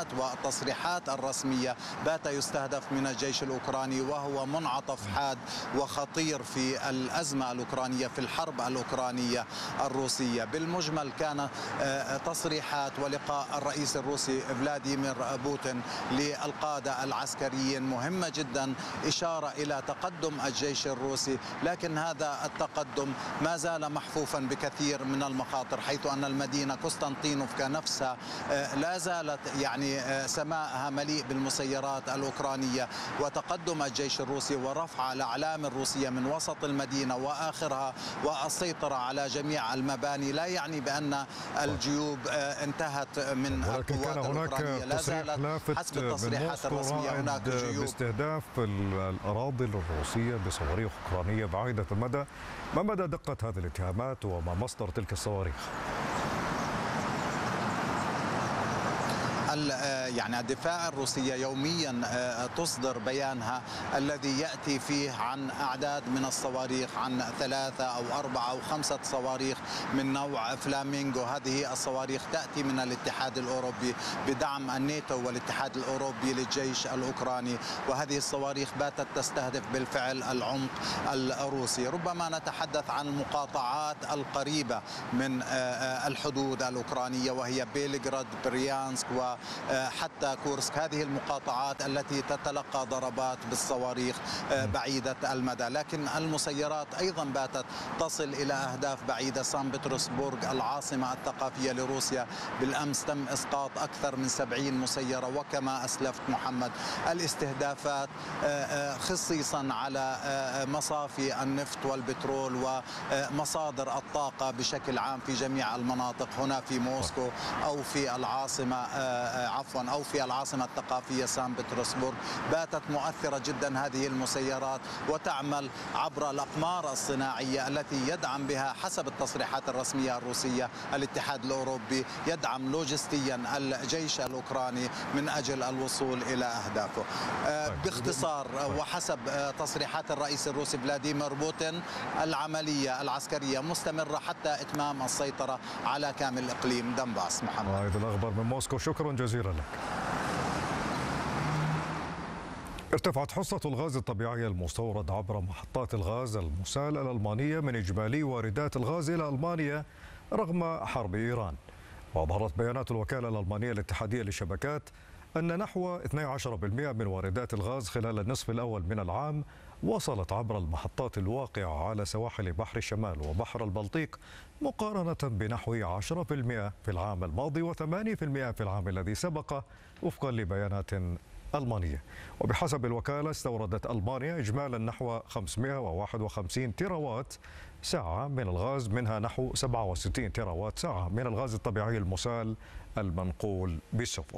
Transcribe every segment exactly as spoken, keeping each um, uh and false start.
البيانات والتصريحات الرسمية بات يستهدف من الجيش الأوكراني، وهو منعطف حاد وخطير في الأزمة الأوكرانية، في الحرب الأوكرانية الروسية. بالمجمل كان تصريحات ولقاء الرئيس الروسي فلاديمير بوتين للقادة العسكريين مهمة جدا، إشارة إلى تقدم الجيش الروسي، لكن هذا التقدم ما زال محفوفا بكثير من المخاطر، حيث أن المدينة قسطنطينوفكا نفسها لا زالت يعني سماءها مليء بالمسيرات الأوكرانية، وتقدم الجيش الروسي ورفع الأعلام الروسية من وسط المدينة وآخرها والسيطرة على جميع المباني لا يعني بأن الجيوب انتهت من القوات الأوكرانية. لا زالت حسب التصريحات الرسمية هناك جيوب باستهداف الأراضي الروسية بصواريخ أوكرانية بعيدة المدى. ما مدى دقة هذه الاتهامات وما مصدر تلك الصواريخ؟ يعني الدفاع الروسية يوميا تصدر بيانها الذي يأتي فيه عن أعداد من الصواريخ، عن ثلاثة أو أربعة أو خمسة صواريخ من نوع فلامينغو. هذه الصواريخ تأتي من الاتحاد الأوروبي بدعم الناتو والاتحاد الأوروبي للجيش الأوكراني، وهذه الصواريخ باتت تستهدف بالفعل العمق الروسي. ربما نتحدث عن المقاطعات القريبة من الحدود الأوكرانية، وهي بيلغراد، بريانسك و حتى كورسك. هذه المقاطعات التي تتلقى ضربات بالصواريخ بعيدة المدى، لكن المسيرات أيضا باتت تصل إلى أهداف بعيدة. سان بطرسبورغ العاصمة الثقافية لروسيا بالأمس تم إسقاط أكثر من سبعين مسيرة، وكما أسلفت محمد الاستهدافات خصيصا على مصافي النفط والبترول ومصادر الطاقة بشكل عام في جميع المناطق، هنا في موسكو أو في العاصمة عفوا أو في العاصمة الثقافية سان بطرسبورغ. باتت مؤثرة جدا هذه المسيرات وتعمل عبر الأقمار الصناعية التي يدعم بها حسب التصريحات الرسمية الروسية الاتحاد الأوروبي، يدعم لوجستيا الجيش الأوكراني من أجل الوصول إلى أهدافه. باختصار وحسب تصريحات الرئيس الروسي فلاديمير بوتين، العملية العسكرية مستمرة حتى إتمام السيطرة على كامل إقليم دنباس. محمد، هذه الأخبار من موسكو، شكرا جزيلا لك. ارتفعت حصة الغاز الطبيعي المستورد عبر محطات الغاز المسال الألمانية من إجمالي واردات الغاز إلى ألمانيا رغم حرب إيران. وأظهرت بيانات الوكالة الألمانية الاتحادية للشبكات أن نحو اثني عشر بالمئة من واردات الغاز خلال النصف الأول من العام وصلت عبر المحطات الواقعة على سواحل بحر الشمال وبحر البلطيق، مقارنة بنحو عشرة بالمئة في العام الماضي وثمانية بالمئة في العام الذي سبقه وفقا لبيانات ألمانية. وبحسب الوكالة استوردت ألمانيا إجمالا نحو خمسمئة وواحد وخمسين تيراوات ساعة من الغاز، منها نحو سبعة وستين تيراوات ساعة من الغاز الطبيعي المسال المنقول بالسفن.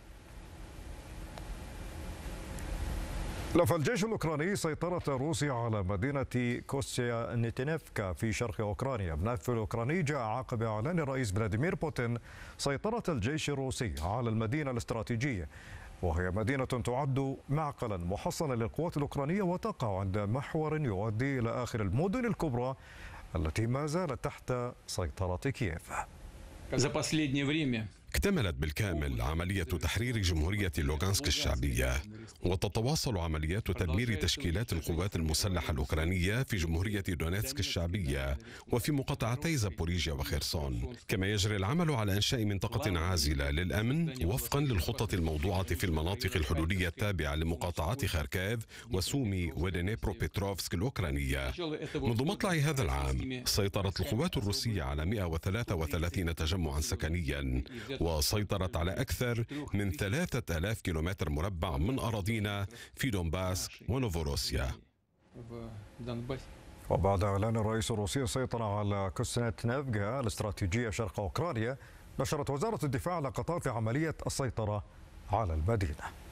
لفى الجيش الأوكراني سيطرة روسيا على مدينة كوستيا نيتينيفكا في شرق أوكرانيا. الملف الأوكراني جاء عقب إعلان الرئيس فلاديمير بوتين سيطرة الجيش الروسي على المدينة الاستراتيجية، وهي مدينة تعد معقلا محصنا للقوات الأوكرانية وتقع عند محور يؤدي إلى آخر المدن الكبرى التي ما زالت تحت سيطرة كييف. اكتملت بالكامل عملية تحرير جمهورية لوغانسك الشعبية، وتتواصل عمليات تدمير تشكيلات القوات المسلحة الأوكرانية في جمهورية دونيتسك الشعبية وفي مقاطعتي زابوريجيا وخيرسون. كما يجري العمل على إنشاء منطقة عازلة للأمن وفقا للخطة الموضوعة في المناطق الحدودية التابعة لمقاطعات خاركيف وسومي ودنيبروبيتروفسك الأوكرانية. منذ مطلع هذا العام سيطرت القوات الروسية على مئة وثلاثة وثلاثين تجمعا سكنيا، وسيطرت على أكثر من ثلاثة آلاف كيلومتر مربع من أراضينا في دونباس ونوفوروسيا. وبعد إعلان الرئيس الروسي السيطرة على كوستنتينيفكا الاستراتيجية شرق أوكرانيا، نشرت وزارة الدفاع لقطات عملية السيطرة على المدينة.